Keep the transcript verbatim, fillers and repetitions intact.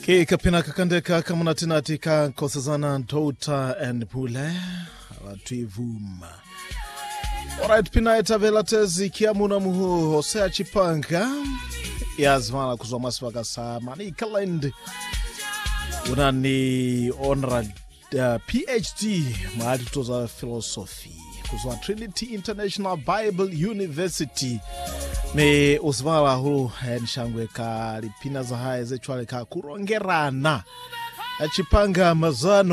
Ke kapina kakandeka kamuna tinatika kosazana Tota and Pule Latwivuma. Alright, pina etavela tezi kiamuna muhu Hosea Chipanga yazmana kuzoma swaka sama ni kalend unani onra uh, P H D mahali toza philosophy kuzwa Trinity International Bible University me uzvala hulu nshangwe ka lipina za hae zechwale ka kurongerana Chipanga mazano